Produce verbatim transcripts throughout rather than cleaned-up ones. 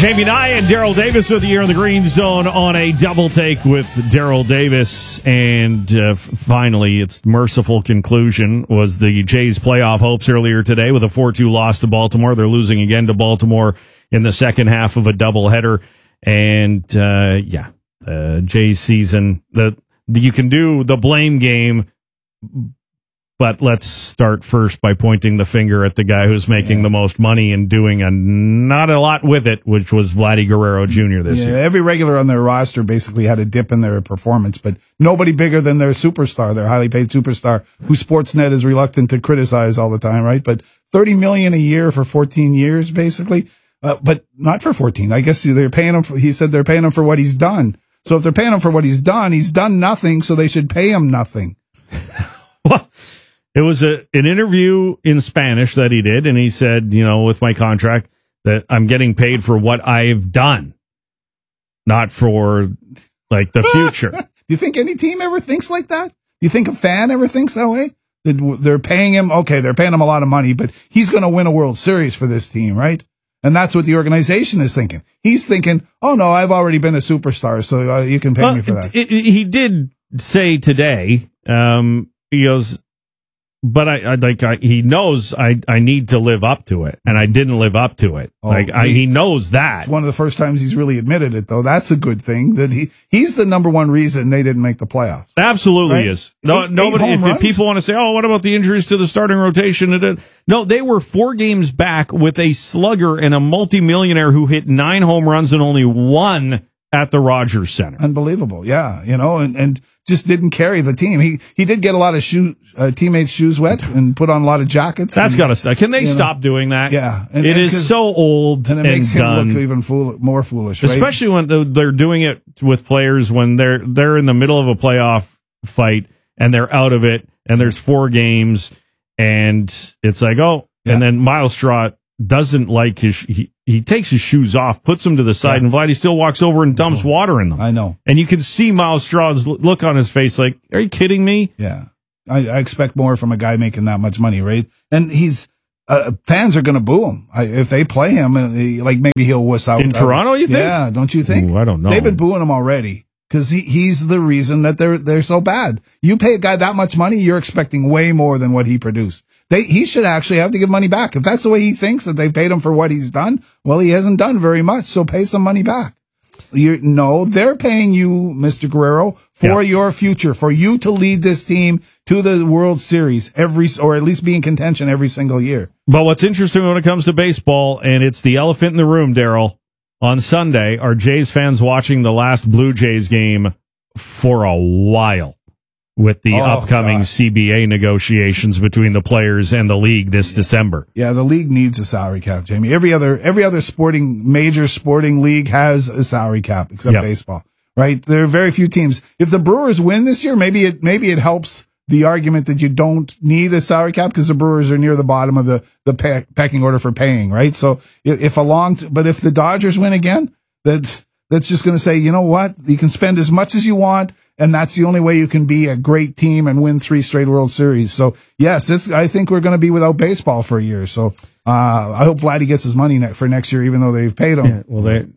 Jamie Nye and Daryl Davis with you here in the Green Zone on a double take with Daryl Davis. And uh, finally, its merciful conclusion was the Jays' playoff hopes earlier today with a four two loss to Baltimore. They're losing again to Baltimore in the second half of a doubleheader. And, uh, yeah, uh, Jays season, the, the, you can do the blame game, but let's start first by pointing the finger at the guy who's making yeah. the most money and doing a, not a lot with it, which was Vladdy Guerrero Junior this yeah, year. Every regular on their roster basically had a dip in their performance, but nobody bigger than their superstar, their highly paid superstar, who Sportsnet is reluctant to criticize all the time, right? But thirty million dollars a year for fourteen years, basically. Uh, but not for fourteen. I guess they're paying him for, he said they're paying him for what he's done. So if they're paying him for what he's done, he's done nothing, so they should pay him nothing. Well, it was a, an interview in Spanish that he did, and he said, you know, with my contract, that I'm getting paid for what I've done, not for, like, the future. Do you think any team ever thinks like that? Do you think a fan ever thinks that way? That they're paying him, okay, they're paying him a lot of money, but he's going to win a World Series for this team, right? And that's what the organization is thinking. He's thinking, oh, no, I've already been a superstar, so uh, you can pay well, me for that. It, it, he did say today, um, he goes, but I, I like I, he knows I, I need to live up to it, and I didn't live up to it. Oh, like I, he knows that. It's one of the first times he's really admitted it, though. That's a good thing. That he he's the number one reason they didn't make the playoffs. Absolutely right? is. No, eight, nobody. eight if, if people want to say, "Oh, what about the injuries to the starting rotation?" No, they were four games back with a slugger and a multimillionaire who hit nine home runs and only one at the Rogers Center. Unbelievable, yeah, you know, and and. Just didn't carry the team. He he did get a lot of shoe uh, teammates' shoes wet and put on a lot of jackets. That's got to stop. Can they stop know? doing that? Yeah, and, it and is so old and it and makes done. him look even fool, more foolish. Right? Especially when they're doing it with players when they're they're in the middle of a playoff fight and they're out of it and there's four games and it's like oh, yeah. and then Miles Straw doesn't like his. He, He takes his shoes off, puts them to the side, yeah. and Vladdy still walks over and dumps water in them. I know. And you can see Miles Straw's look on his face like, are you kidding me? Yeah. I, I expect more from a guy making that much money, right? And he's, uh, fans are going to boo him. I, if they play him, uh, he, like maybe he'll wuss out. In Toronto, you think? Yeah, don't you think? Ooh, I don't know. They've been booing him already because he, he's the reason that they're, they're so bad. You pay a guy that much money, you're expecting way more than what he produced. They, he should actually have to give money back. If that's the way he thinks that they've paid him for what he's done, well, he hasn't done very much, so pay some money back. You no, they're paying you, Mister Guerrero, for yeah. your future, for you to lead this team to the World Series every, or at least be in contention every single year. But what's interesting when it comes to baseball, and it's the elephant in the room, Daryl, on Sunday, are Jays fans watching the last Blue Jays game for a while? With the oh, upcoming God. C B A negotiations between the players and the league this yeah. December. Yeah, the league needs a salary cap, Jamie. Every other every other sporting major sporting league has a salary cap except yep. baseball, right? There are very few teams. If the Brewers win this year, maybe it maybe it helps the argument that you don't need a salary cap because the Brewers are near the bottom of the the pe- pecking order for paying, right? So if a long, t- but if the Dodgers win again, that that's just going to say, you know what, you can spend as much as you want. And that's the only way you can be a great team and win three straight World Series. So, yes, it's, I think we're going to be without baseball for a year. So, uh, I hope Vladdy gets his money ne- for next year, even though they've paid him. Yeah, well, they.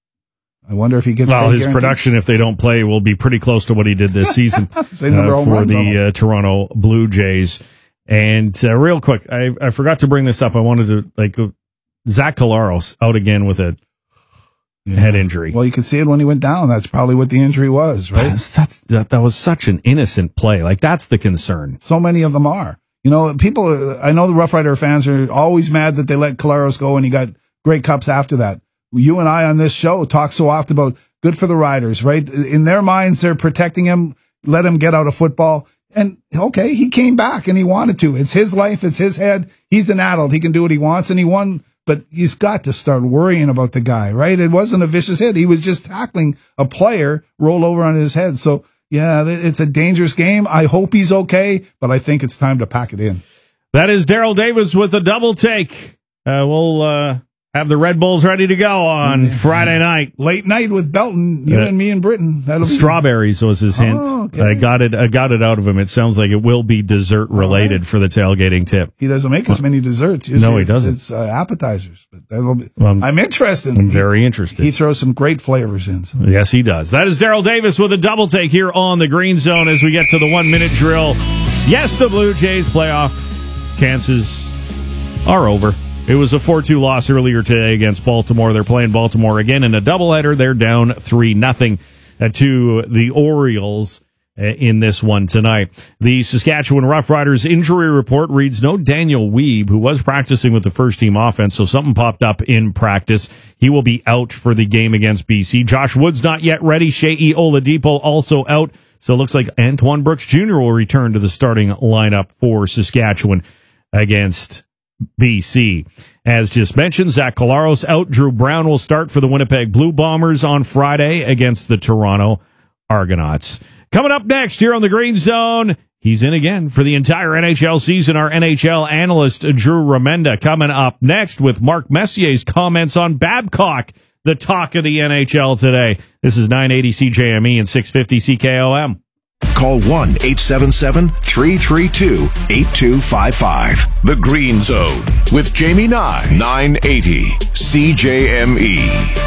I wonder if he gets. Well, his guaranteed. Production, if they don't play, will be pretty close to what he did this season uh, for the uh, Toronto Blue Jays. And uh, real quick, I, I forgot to bring this up. I wanted to like Zach Collaros out again with a. Yeah. Head injury. Well, you could see it when he went down. That's probably what the injury was, right? That's, that's, that, that was such an innocent play. Like, that's the concern. So many of them are. You know, people, I know the Rough Rider fans are always mad that they let Collaros go and he got Grey Cups after that. You and I on this show talk so often about good for the Riders, right? In their minds, they're protecting him, let him get out of football. And, okay, he came back and he wanted to. It's his life. It's his head. He's an adult. He can do what he wants. And he won. But he's got to start worrying about the guy, right? It wasn't a vicious hit. He was just tackling a player, roll over on his head. So, yeah, it's a dangerous game. I hope he's okay, but I think it's time to pack it in. That is Daryl Davis with a double take. Uh, we'll uh, have the Red Bulls ready to go on Friday night. Late night with Belton, you uh, and me and Britain. That'll be strawberries was his hint. Oh, okay. I got it. I got it out of him. It sounds like it will be dessert related right. for the tailgating tip. He doesn't make as many desserts. Usually no, he doesn't. It's, it's uh, appetizers. But that'll be. Um, I'm interested. I'm very interested. He throws some great flavors in. So. Yes, he does. That is Daryl Davis with a double take here on the Green Zone as we get to the one minute drill. Yes, the Blue Jays playoff chances are over. It was a four two loss earlier today against Baltimore. They're playing Baltimore again in a doubleheader. They're down three nothing to the Orioles in this one tonight. The Saskatchewan Roughriders injury report reads no Daniel Weeb, who was practicing with the first-team offense, so something popped up in practice. He will be out for the game against B C. Josh Wood's not yet ready. Shea Oladipo also out, so it looks like Antoine Brooks Junior will return to the starting lineup for Saskatchewan against B C. As just mentioned, Zach Collaros out. Drew Brown will start for the Winnipeg Blue Bombers on Friday against the Toronto Argonauts. Coming up next here on the Green Zone, he's in again for the entire N H L season. Our N H L analyst, Drew Remenda, coming up next with Mark Messier's comments on Babcock, the talk of the N H L today. This is nine eighty C J M E and six fifty C K O M. Call one eight seven seven, three three two, eight two five five. The Green Zone with Jamie Nye, nine eighty C J M E.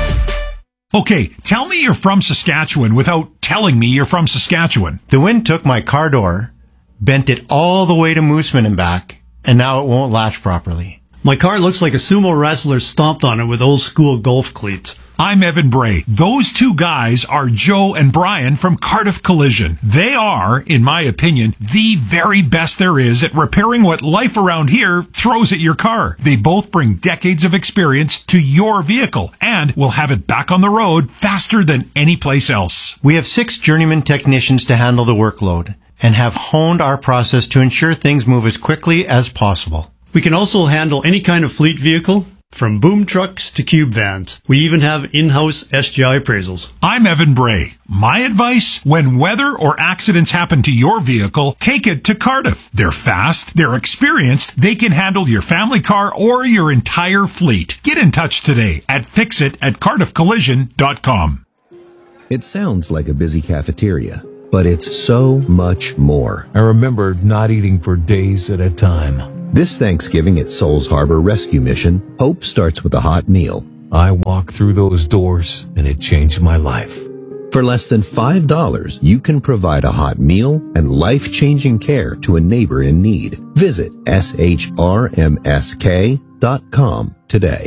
Okay, tell me you're from Saskatchewan without telling me you're from Saskatchewan. The wind took my car door, bent it all the way to Mooseman and back, and now it won't latch properly. My car looks like a sumo wrestler stomped on it with old school golf cleats. I'm Evan Bray. Those two guys are Joe and Brian from Cardiff Collision. They are, in my opinion, the very best there is at repairing what life around here throws at your car. They both bring decades of experience to your vehicle and will have it back on the road faster than any place else. We have six journeyman technicians to handle the workload and have honed our process to ensure things move as quickly as possible. We can also handle any kind of fleet vehicle, from boom trucks to cube vans. We even have in-house S G I appraisals. I'm Evan Bray. My advice, when weather or accidents happen to your vehicle, take it to Cardiff. They're fast, they're experienced, they can handle your family car or your entire fleet. Get in touch today at fixit at cardiff collision dot com. It sounds like a busy cafeteria, but it's so much more. I remember not eating for days at a time. This Thanksgiving at Souls Harbor Rescue Mission, hope starts with a hot meal. I walked through those doors, and it changed my life. For less than five dollars, you can provide a hot meal and life-changing care to a neighbor in need. Visit S H R M S K dot com today.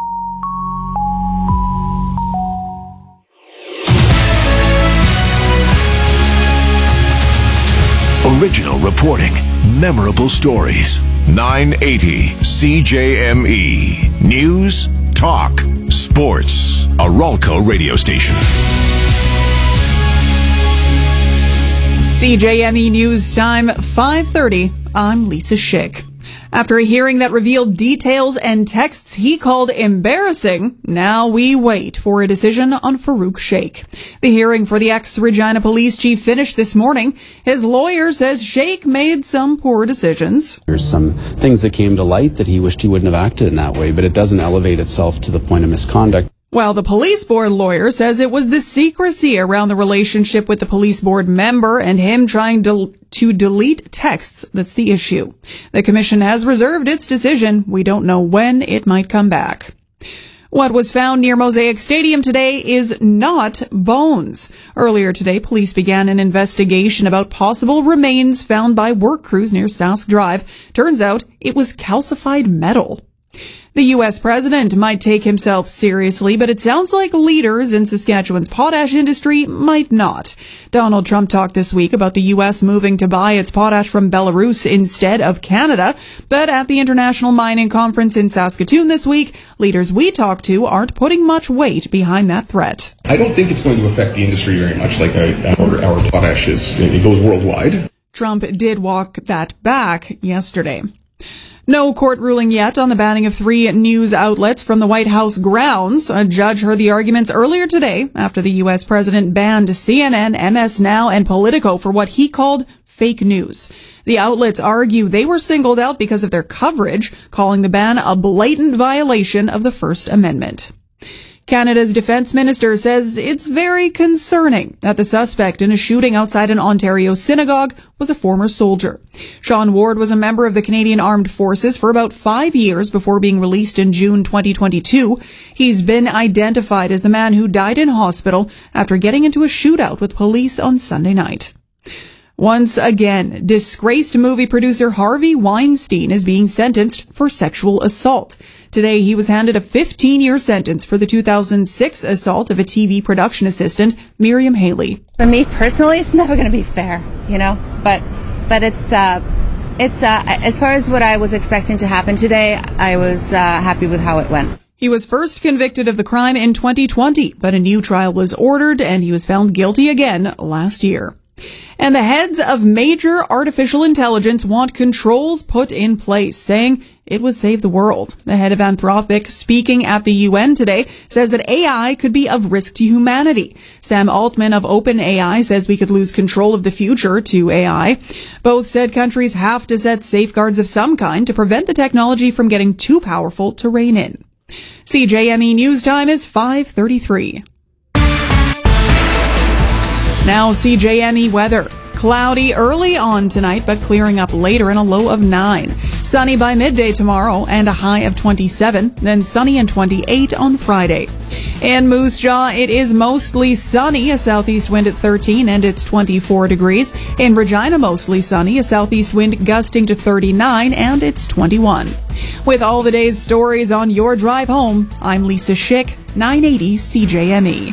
Original reporting, memorable stories. nine eighty C J M E. News, talk, sports. A Ralco radio station. C J M E News Time, five thirty. I'm Lisa Schick. After a hearing that revealed details and texts he called embarrassing, now we wait for a decision on Farouk Sheikh. The hearing for the ex-Regina police chief finished this morning. His lawyer says Sheikh made some poor decisions. There's some things that came to light that he wished he wouldn't have acted in that way, but it doesn't elevate itself to the point of misconduct. While the police board lawyer says it was the secrecy around the relationship with the police board member and him trying to, to delete texts that's the issue. The commission has reserved its decision. We don't know when it might come back. What was found near Mosaic Stadium today is not bones. Earlier today, police began an investigation about possible remains found by work crews near Sask Drive. Turns out it was calcified metal. The U S president might take himself seriously, but it sounds like leaders in Saskatchewan's potash industry might not. Donald Trump talked this week about the U S moving to buy its potash from Belarus instead of Canada. But at the International Mining Conference in Saskatoon this week, leaders we talked to aren't putting much weight behind that threat. I don't think it's going to affect the industry very much. Like our, our potash is, it goes worldwide. Trump did walk that back yesterday. No court ruling yet on the banning of three news outlets from the White House grounds. A judge heard the arguments earlier today after the U S president banned C N N, M S Now, and Politico for what he called fake news. The outlets argue they were singled out because of their coverage, calling the ban a blatant violation of the First Amendment. Canada's defense minister says it's very concerning that the suspect in a shooting outside an Ontario synagogue was a former soldier. Sean Ward was a member of the Canadian Armed Forces for about five years before being released in June twenty twenty-two. He's been identified as the man who died in hospital after getting into a shootout with police on Sunday night. Once again, disgraced movie producer Harvey Weinstein is being sentenced for sexual assault. Today, he was handed a fifteen-year sentence for the two thousand six assault of a T V production assistant, Miriam Haley. For me personally, it's never going to be fair, you know, but but it's uh, it's uh, as far as what I was expecting to happen today, I was uh, happy with how it went. He was first convicted of the crime in twenty twenty, but a new trial was ordered and he was found guilty again last year. And the heads of major artificial intelligence want controls put in place, saying it would save the world. The head of Anthropic, speaking at the U N today, says that A I could be of risk to humanity. Sam Altman of OpenAI says we could lose control of the future to A I. Both said countries have to set safeguards of some kind to prevent the technology from getting too powerful to rein in. C J M E News Time is five thirty-three. Now C J M E weather. Cloudy early on tonight, but clearing up later in a low of nine. Sunny by midday tomorrow and a high of twenty-seven. Then sunny and twenty-eight on Friday. In Moose Jaw, it is mostly sunny, a southeast wind at thirteen and it's twenty-four degrees. In Regina, mostly sunny, a southeast wind gusting to thirty-nine and it's twenty-one. With all the day's stories on your drive home, I'm Lisa Schick, nine eighty C J M E.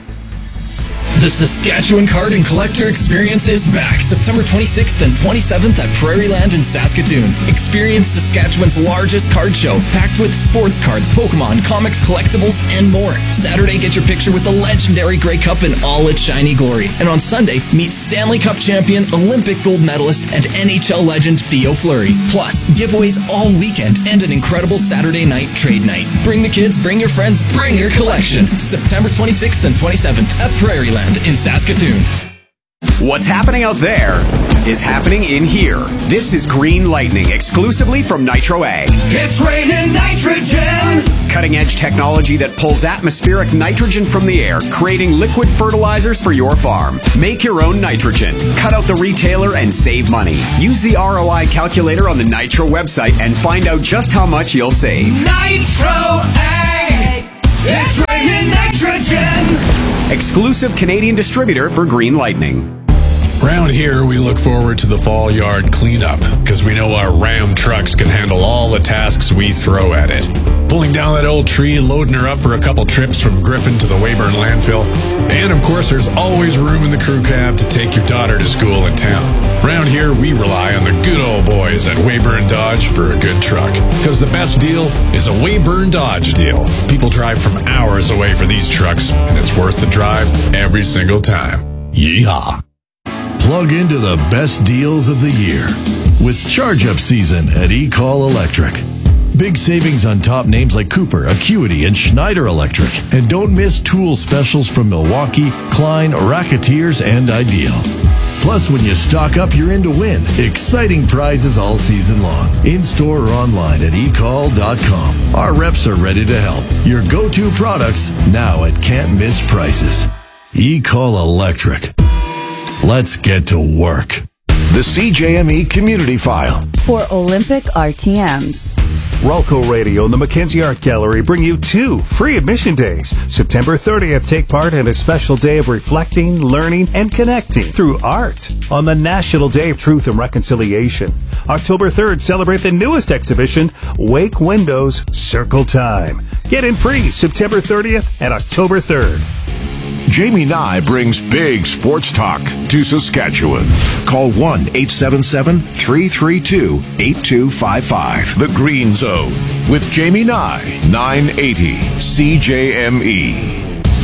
The Saskatchewan Card and Collector Experience is back September twenty-sixth and twenty-seventh at Prairieland in Saskatoon. Experience Saskatchewan's largest card show, packed with sports cards, Pokemon, comics, collectibles, and more. Saturday, get your picture with the legendary Grey Cup in all its shiny glory. And on Sunday, meet Stanley Cup champion, Olympic gold medalist, and N H L legend Theo Fleury. Plus, giveaways all weekend and an incredible Saturday night trade night. Bring the kids, bring your friends, bring your collection. September twenty-sixth and twenty-seventh at Prairieland in Saskatoon. What's happening out there is happening in here. This is Green Lightning, exclusively from Nitro Ag. It's raining nitrogen! Cutting-edge technology that pulls atmospheric nitrogen from the air, creating liquid fertilizers for your farm. Make your own nitrogen. Cut out the retailer and save money. Use the R O I calculator on the Nitro website and find out just how much you'll save. Nitro Ag! It's raining nitrogen! Exclusive Canadian distributor for Green Lightning. Around here, we look forward to the fall yard cleanup because we know our Ram trucks can handle all the tasks we throw at it. Pulling down that old tree, loading her up for a couple trips from Griffin to the Weyburn landfill. And of course, there's always room in the crew cab to take your daughter to school in town. Around here, we rely on the good old boys at Weyburn Dodge for a good truck. Because the best deal is a Weyburn Dodge deal. People drive from hours away for these trucks, and it's worth the drive every single time. Yeehaw! Plug into the best deals of the year with charge-up season at eCall Electric. Big savings on top names like Cooper, Acuity, and Schneider Electric. And don't miss tool specials from Milwaukee, Klein, Racketeers, and Ideal. Plus, when you stock up, you're in to win. Exciting prizes all season long. In-store or online at e call dot com. Our reps are ready to help. Your go-to products now at can't-miss prices. eCall Electric. Let's get to work. The C J M E Community File. For Olympic R T Ms. Rolco Radio and the Mackenzie Art Gallery bring you two free admission days. September thirtieth, take part in a special day of reflecting, learning, and connecting through art on the National Day of Truth and Reconciliation. October third, celebrate the newest exhibition, Wake Windows, Circle Time. Get in free September thirtieth and October third. Jamie Nye brings big sports talk to Saskatchewan. Call one eight seven seven, three three two, eight two five five. The Green Zone with Jamie Nye, nine eighty C J M E.